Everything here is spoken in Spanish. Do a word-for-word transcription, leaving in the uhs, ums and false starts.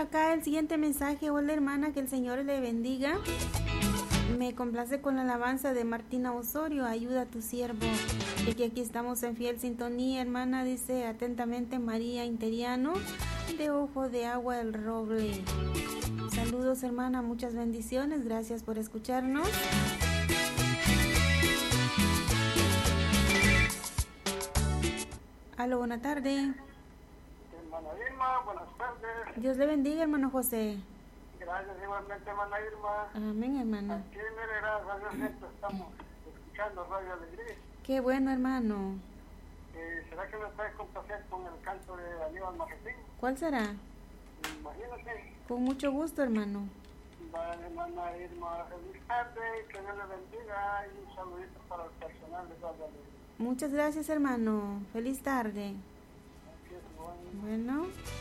acá el siguiente mensaje. Hola hermana, que el Señor le bendiga. Me complace con la alabanza de Martina Osorio, ayuda a tu siervo, de que aquí estamos en fiel sintonía, hermana, dice atentamente María Interiano, de Ojo de Agua del Roble. Saludos hermana, muchas bendiciones, gracias por escucharnos. Aló, buena tarde. Hermana Irma, buenas tardes. Dios le bendiga, hermano José. Gracias igualmente, hermana Irma. Amén, hermana. Aquí, mire, gracias a Dios, siempre estamos escuchando Radio Alegría. Qué bueno, hermano. Eh, ¿Será que me puedes complacer con el canto de Aníbal Marretín? ¿Cuál será? Imagínate. Con mucho gusto, hermano. Vale, hermana Irma, feliz tarde, que Dios le bendiga y un saludito para el personal de Radio Alegría. Muchas gracias, hermano. Feliz tarde. Aquí es bueno. Bueno.